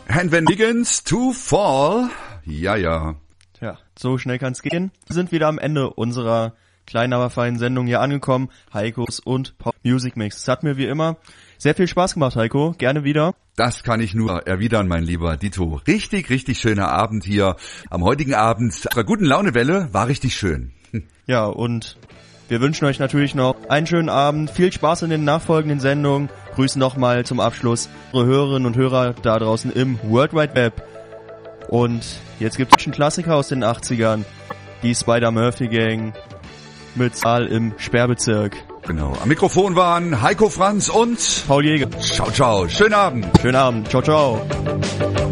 And when begins to fall. Ja. Tja, so schnell kann's gehen. Wir sind wieder am Ende unserer kleinen, aber feinen Sendung hier angekommen. Heikos und Pop Music Mix. Es hat mir wie immer sehr viel Spaß gemacht, Heiko. Gerne wieder. Das kann ich nur erwidern, mein lieber Dito. Richtig schöner Abend hier. Am heutigen Abend, der guten Launewelle, war richtig schön. Ja, und wir wünschen euch natürlich noch einen schönen Abend. Viel Spaß in den nachfolgenden Sendungen. Grüßen nochmal zum Abschluss unsere Hörerinnen und Hörer da draußen im World Wide Web. Und jetzt gibt's einen Klassiker aus den 80ern. Die Spider-Murphy-Gang mit Saal im Sperrbezirk. Genau. Am Mikrofon waren Heiko Franz und Paul Jäger. Ciao. Schönen Abend. Schönen Abend. Ciao.